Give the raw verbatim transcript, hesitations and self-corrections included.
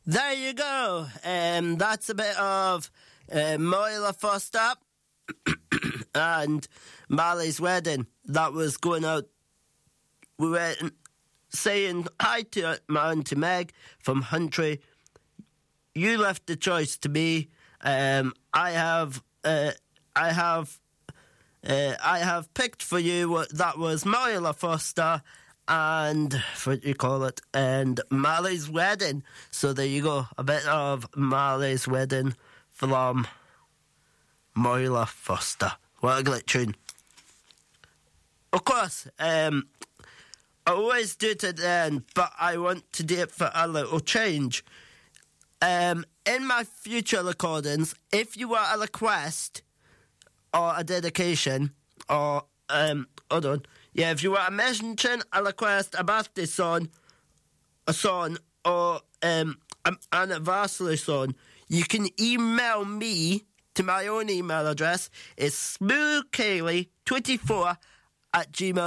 There you go. Um, that's a bit of uh, Moira Foster and Marley's wedding. That was going out. We were saying hi to my auntie Meg from Huntry. You left the choice to me. Um, I have, uh, I have, uh, I have picked for you what that was Moira Foster and what you call it, and Marley's wedding. So there you go, a bit of Marley's wedding from Moira Foster. What a great tune! Of course, um, I always do it at the end, but I want to do it for a little change. Um, in my future recordings, if you want a request or a dedication or um, hold on, yeah, if you want to mention a request, a birthday song, a song, or um, an anniversary song, you can email me to my own email address. It's smoothkaylee twenty-four at gmail.